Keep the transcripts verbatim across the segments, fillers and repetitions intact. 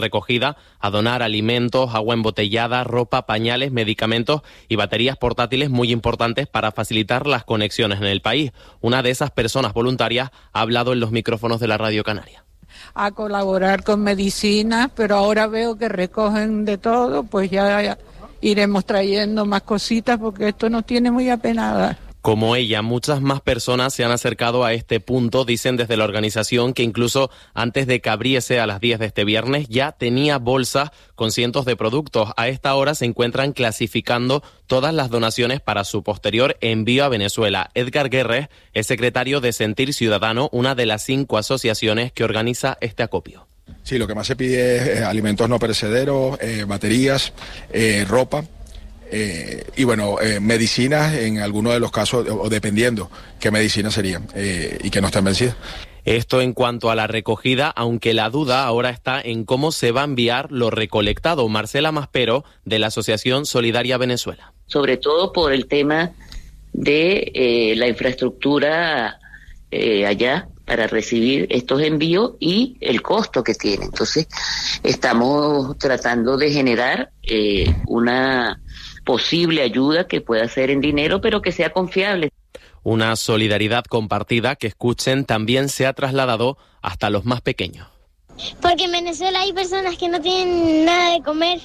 recogida a donar alimentos, agua embotellada, ropa, pañales, medicamentos y baterías portátiles muy importantes para facilitar las conexiones en el país. Una de esas personas voluntarias ha hablado en los micrófonos de la Radio Canaria. A colaborar con medicinas, pero ahora veo que recogen de todo, pues ya iremos trayendo más cositas porque esto nos tiene muy apenadas. Como ella, muchas más personas se han acercado a este punto. Dicen desde la organización que incluso antes de que abriese a las diez de este viernes ya tenía bolsas con cientos de productos. A esta hora se encuentran clasificando todas las donaciones para su posterior envío a Venezuela. Edgar Guerres es secretario de Sentir Ciudadano, una de las cinco asociaciones que organiza este acopio. Sí, lo que más se pide es eh, alimentos no perecederos, eh, baterías, eh, ropa. Eh, y bueno, eh, medicinas en algunos de los casos, o dependiendo qué medicinas serían eh, y que no estén vencidas. Esto en cuanto a la recogida, aunque la duda ahora está en cómo se va a enviar lo recolectado. Marcela Maspero, de la Asociación Solidaria Venezuela. Sobre todo por el tema de eh, la infraestructura eh, allá para recibir estos envíos y el costo que tiene. Entonces, estamos tratando de generar eh, una posible ayuda que pueda ser en dinero, pero que sea confiable. Una solidaridad compartida que, escuchen, también se ha trasladado hasta los más pequeños. Porque en Venezuela hay personas que no tienen nada de comer.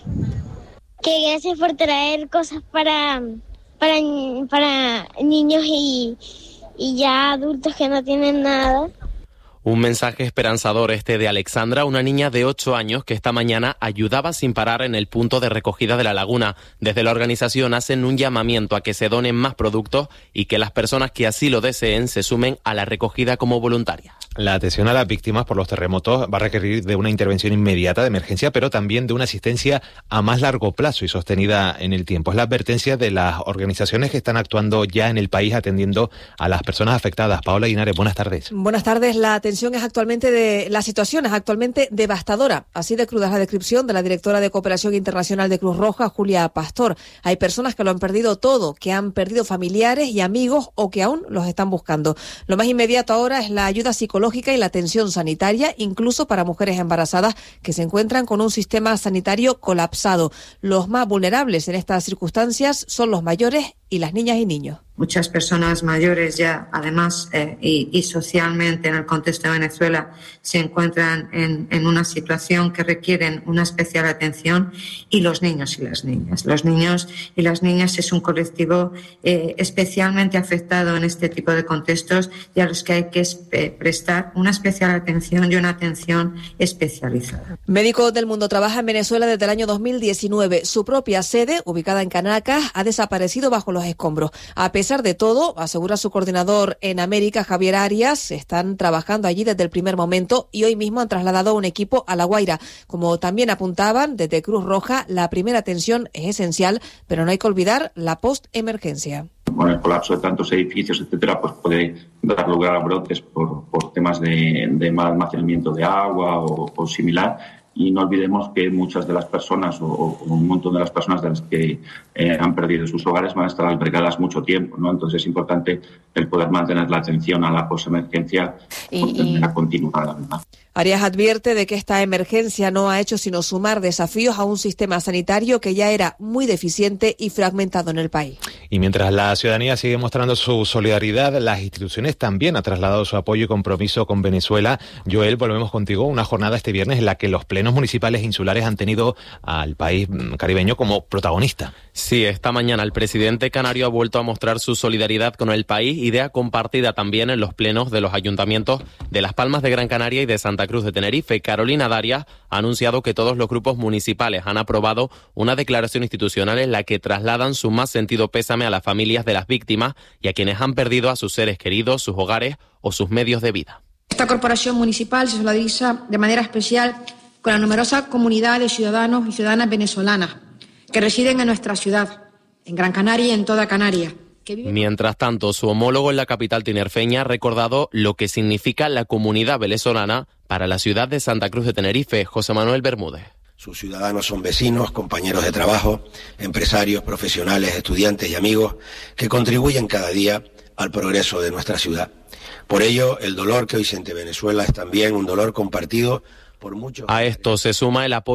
Que gracias por traer cosas para, para, para niños y, y ya adultos que no tienen nada. Un mensaje esperanzador este de Alexandra, una niña de ocho años que esta mañana ayudaba sin parar en el punto de recogida de la laguna. Desde la organización hacen un llamamiento a que se donen más productos y que las personas que así lo deseen se sumen a la recogida como voluntarias. La atención a las víctimas por los terremotos va a requerir de una intervención inmediata de emergencia, pero también de una asistencia a más largo plazo y sostenida en el tiempo. Es la advertencia de las organizaciones que están actuando ya en el país atendiendo a las personas afectadas. Paola Linares, buenas tardes. Buenas tardes. La atención es actualmente de la situación es actualmente devastadora. Así de cruda es la descripción de la directora de Cooperación Internacional de Cruz Roja, Julia Pastor. Hay personas que lo han perdido todo, que han perdido familiares y amigos o que aún los están buscando. Lo más inmediato ahora es la ayuda psicológica y la atención sanitaria, incluso para mujeres embarazadas que se encuentran con un sistema sanitario colapsado. Los más vulnerables en estas circunstancias son los mayores y las niñas y niños. Muchas personas mayores ya, además, eh, y, y socialmente en el contexto de Venezuela, se encuentran en, en una situación que requieren una especial atención, y los niños y las niñas. Los niños y las niñas es un colectivo eh, especialmente afectado en este tipo de contextos y a los que hay que eh, prestar una especial atención y una atención especializada. Médicos del Mundo trabaja en Venezuela desde el año dos mil diecinueve. Su propia sede, ubicada en Caracas, ha desaparecido bajo los escombros. A pesar de todo, asegura su coordinador en América, Javier Arias, están trabajando allí desde el primer momento y hoy mismo han trasladado un equipo a La Guaira. Como también apuntaban desde Cruz Roja, la primera atención es esencial, pero no hay que olvidar la post-emergencia. Con el colapso de tantos edificios, etcétera, pues puede dar lugar a brotes por, por temas de, de mal almacenamiento de agua o, o similar. Y no olvidemos que muchas de las personas, o, o un montón de las personas de las que eh, han perdido sus hogares, van a estar albergadas mucho tiempo, ¿no? Entonces es importante el poder mantener la atención a la posemergencia de manera continuada, ¿verdad? Arias advierte de que esta emergencia no ha hecho sino sumar desafíos a un sistema sanitario que ya era muy deficiente y fragmentado en el país. Y mientras la ciudadanía sigue mostrando su solidaridad, las instituciones también han trasladado su apoyo y compromiso con Venezuela. Joel, volvemos contigo. Una jornada este viernes en la que los plenos municipales e insulares han tenido al país caribeño como protagonista. Sí, esta mañana el presidente canario ha vuelto a mostrar su solidaridad con el país, idea compartida también en los plenos de los ayuntamientos de Las Palmas de Gran Canaria y de Santa Cruz de Tenerife. Carolina Darias ha anunciado que todos los grupos municipales han aprobado una declaración institucional en la que trasladan su más sentido pésame a las familias de las víctimas y a quienes han perdido a sus seres queridos, sus hogares o sus medios de vida. Esta corporación municipal se solidariza de manera especial con la numerosa comunidad de ciudadanos y ciudadanas venezolanas que residen en nuestra ciudad, en Gran Canaria y en toda Canarias. Mientras tanto, su homólogo en la capital tinerfeña ha recordado lo que significa la comunidad venezolana para la ciudad de Santa Cruz de Tenerife. José Manuel Bermúdez. Sus ciudadanos son vecinos, compañeros de trabajo, empresarios, profesionales, estudiantes y amigos que contribuyen cada día al progreso de nuestra ciudad. Por ello, el dolor que hoy siente Venezuela es también un dolor compartido por mucho. A esto se suma el apoyo